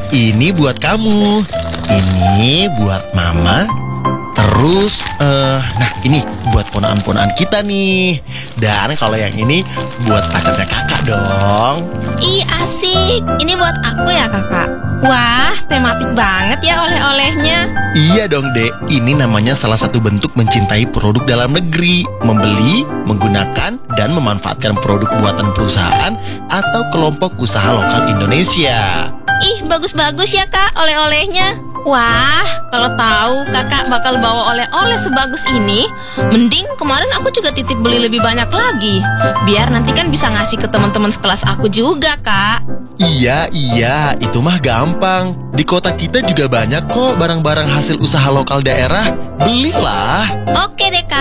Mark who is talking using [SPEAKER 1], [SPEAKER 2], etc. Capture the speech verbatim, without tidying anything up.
[SPEAKER 1] Ini buat kamu. Ini buat mama. Terus, eh, nah ini buat ponaan-ponaan kita nih. Dan kalau yang ini buat pacarnya kakak dong.
[SPEAKER 2] Ih, asik. Ini buat aku ya, Kakak. Wah, tematik banget ya oleh-olehnya.
[SPEAKER 1] Iya dong, Dek. Ini namanya salah satu bentuk mencintai produk dalam negeri. Membeli, menggunakan, dan memanfaatkan produk buatan perusahaan atau kelompok usaha lokal Indonesia.
[SPEAKER 2] Ih, bagus-bagus ya, Kak, oleh-olehnya. Wah, kalau tahu Kakak bakal bawa oleh-oleh sebagus ini, mending kemarin aku juga titip beli lebih banyak lagi. Biar nanti kan bisa ngasih ke teman-teman sekelas aku juga, Kak.
[SPEAKER 1] Iya, iya, itu mah gampang. Di kota kita juga banyak kok barang-barang hasil usaha lokal daerah. Belilah.
[SPEAKER 2] Oke deh, Kak.